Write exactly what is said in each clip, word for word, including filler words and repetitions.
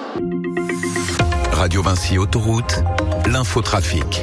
Radio Vinci Autoroute, l'infotrafic.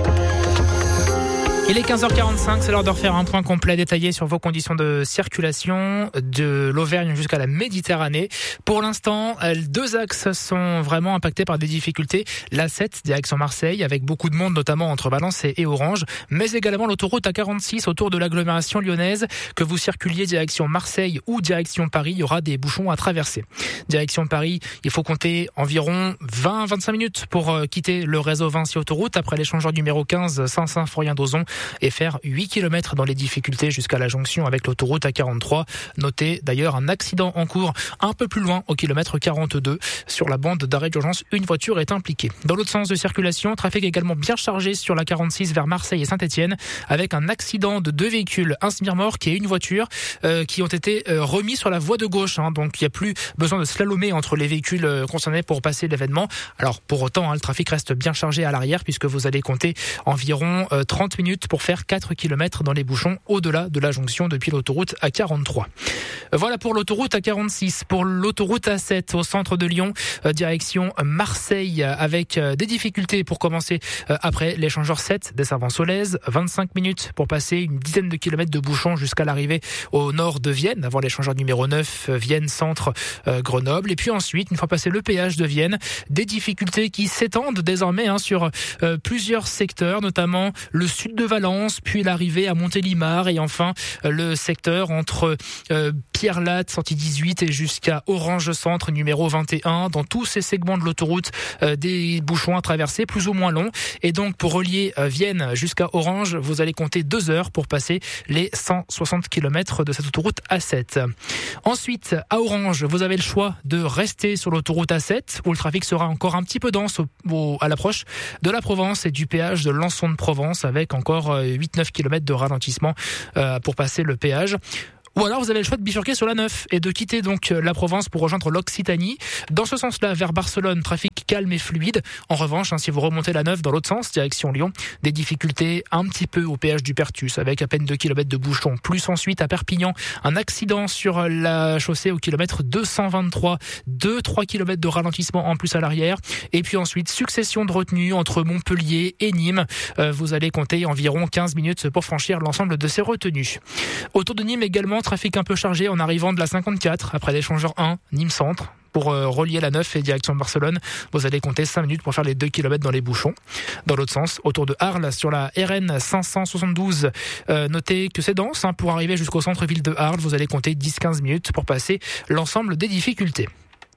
Il est quinze heures quarante-cinq, c'est l'heure de refaire un point complet détaillé sur vos conditions de circulation de l'Auvergne jusqu'à la Méditerranée. Pour l'instant, deux axes sont vraiment impactés par des difficultés. l'A sept, direction Marseille, avec beaucoup de monde, notamment entre Valence et Orange, mais également l'autoroute A quarante-six autour de l'agglomération lyonnaise. Que vous circuliez direction Marseille ou direction Paris, il y aura des bouchons à traverser. Direction Paris, il faut compter environ vingt à vingt-cinq minutes pour quitter le réseau Vinci Autoroute après l'échangeur numéro quinze Saint-Symphorien-d'Ozon et faire huit kilomètres dans les difficultés jusqu'à la jonction avec l'autoroute A quarante-trois. Notez d'ailleurs un accident en cours un peu plus loin au kilomètre quarante-deux. Sur la bande d'arrêt d'urgence, une voiture est impliquée. Dans l'autre sens de circulation, trafic également bien chargé sur la quarante-six vers Marseille et Saint-Etienne avec un accident de deux véhicules, un semi-remorque et une voiture euh, qui ont été euh, remis sur la voie de gauche. Hein, donc il n'y a plus besoin de slalomer entre les véhicules euh, concernés pour passer l'événement. Alors pour autant, hein, le trafic reste bien chargé à l'arrière puisque vous allez compter environ euh, trente minutes pour faire quatre kilomètres dans les bouchons au-delà de la jonction depuis l'autoroute A quarante-trois. Voilà pour l'autoroute A quarante-six. Pour l'autoroute A sept au centre de Lyon, euh, direction Marseille avec euh, des difficultés pour commencer euh, après l'échangeur sept desservant Solèze. vingt-cinq minutes pour passer une dizaine de kilomètres de bouchons jusqu'à l'arrivée au nord de Vienne avant l'échangeur numéro neuf, euh, Vienne centre euh, Grenoble. Et puis ensuite, une fois passé le péage de Vienne, des difficultés qui s'étendent désormais hein, sur euh, plusieurs secteurs, notamment le sud de Valence, puis l'arrivée à Montélimar et enfin euh, le secteur entre euh, Pierre-Latte, sortie dix-huit et jusqu'à Orange Centre numéro vingt et un. Dans tous ces segments de l'autoroute, euh, des bouchons à traverser plus ou moins longs. Et donc pour relier euh, Vienne jusqu'à Orange, vous allez compter deux heures pour passer les cent soixante kilomètres de cette autoroute A sept. Ensuite, à Orange, vous avez le choix de rester sur l'autoroute A sept où le trafic sera encore un petit peu dense au, au, à l'approche de la Provence et du péage de Lançon de Provence avec encore huit à neuf kilomètres de ralentissement euh, pour passer le péage. Ou alors vous avez le choix de bifurquer sur la neuf et de quitter donc la Provence pour rejoindre l'Occitanie. Dans ce sens-là, vers Barcelone, trafic calme et fluide. En revanche, hein, si vous remontez la neuf dans l'autre sens, direction Lyon, des difficultés un petit peu au péage du Pertus avec à peine deux kilomètres de bouchons. Plus ensuite à Perpignan, un accident sur la chaussée au kilomètre deux cent vingt-trois, deux à trois kilomètres de ralentissement en plus à l'arrière. Et puis ensuite, succession de retenues entre Montpellier et Nîmes. Euh, vous allez compter environ quinze minutes pour franchir l'ensemble de ces retenues. Autour de Nîmes également, trafic un peu chargé en arrivant de la cinquante-quatre après l'échangeur un, Nîmes Centre. Pour euh, relier la neuf et direction Barcelone, vous allez compter cinq minutes pour faire les deux kilomètres dans les bouchons. Dans l'autre sens, autour de Arles, sur la R N cinq cent soixante-douze, euh, notez que c'est dense. Hein, pour arriver jusqu'au centre-ville de Arles, vous allez compter dix à quinze minutes pour passer l'ensemble des difficultés.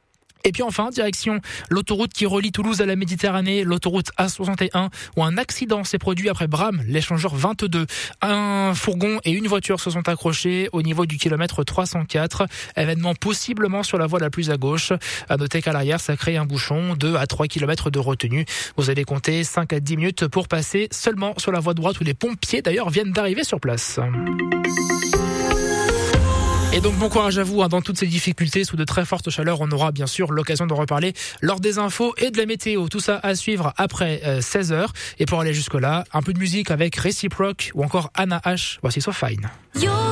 Et puis enfin, direction l'autoroute qui relie Toulouse à la Méditerranée, l'autoroute A soixante et un, où un accident s'est produit après Bram, l'échangeur vingt-deux. Un fourgon et une voiture se sont accrochés au niveau du kilomètre trois cent quatre. Événement possiblement sur la voie la plus à gauche. À noter qu'à l'arrière, ça crée un bouchon, deux à trois kilomètres de retenue. Vous allez compter cinq à dix minutes pour passer seulement sur la voie droite où les pompiers d'ailleurs viennent d'arriver sur place. Et donc bon courage à vous hein, dans toutes ces difficultés sous de très fortes chaleurs. On aura bien sûr l'occasion d'en reparler lors des infos et de la météo. Tout ça à suivre après euh, seize heures. Et pour aller jusque là, un peu de musique avec Reciproc ou encore Anna H. Voici So Fine.